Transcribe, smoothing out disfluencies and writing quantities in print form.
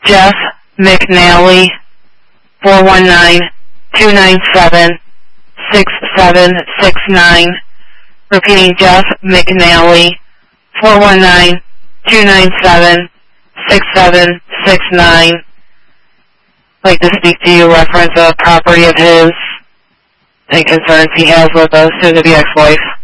Jeff McNally, 419-297-6769. Repeating, Jeff McNally, 419-297-6769. Like to speak to you, reference a property of his, any concerns he has with a soon-to-be ex-wife.